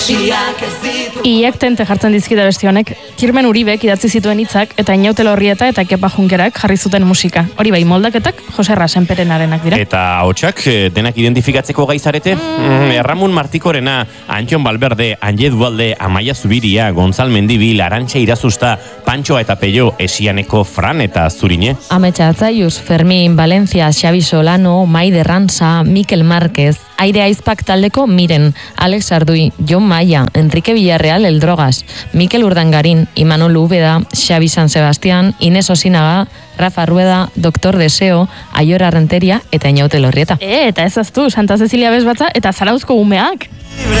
Iak tente jartzen dizkida beste honek, Kirmen Uribek idatzi zituen hitzak eta Inaute Lorrieta eta Kepa Junkerak jarri zuten musika. Hori bai, moldaketak Jose Rasenperenarenak dira. Eta hotxak denak identifikatzeko gaizarete? Erramun Martikorena, Antion Balberde, Anje Dualde, Amaia Zubiria, Gonzal Mendibil, Arantxa Irazusta, Pantxoa eta Peio, Esianeko Fran eta Zurine. Ametsa Atzaiuz, Fermin Valencia, Xabi Solano, Maide Ransa, Mikel Márquez, Aire Aizpak taldeko Miren, Alex Ardui, Jon Maia, Enrique Villarreal, El Drogas, Mikel Urdangarin, Imanol Ubeda, Xabi San Sebastián, Inés Osinaga, Rafa Rueda, Doctor Deseo, Aiora Renteria eta Inaute Lorrieta. Eta ez aztu, Santa Cecilia Bezbatza eta Zarauzko umeak.